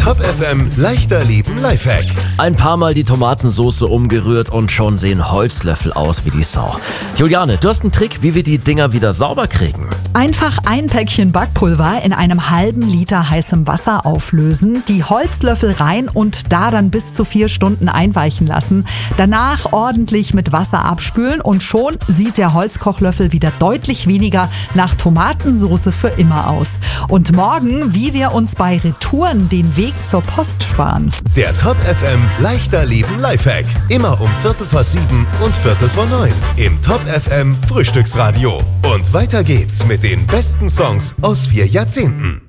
Top FM leichter Leben Lifehack. Ein paar Mal die Tomatensoße umgerührt und schon sehen Holzlöffel aus wie die Sau. Juliane, du hast einen Trick, wie wir die Dinger wieder sauber kriegen. Einfach ein Päckchen Backpulver in einem halben Liter heißem Wasser auflösen, die Holzlöffel rein und da dann bis zu 4 Stunden einweichen lassen. Danach ordentlich mit Wasser abspülen und schon sieht der Holzkochlöffel wieder deutlich weniger nach Tomatensoße für immer aus. Und morgen, wie wir uns bei Retouren den Weg zur Post sparen. Der Top FM leichter Leben Lifehack. Immer um 7:15 und 8:45 im Top FM Frühstücksradio. Und weiter geht's mit den besten Songs aus 4 Jahrzehnten.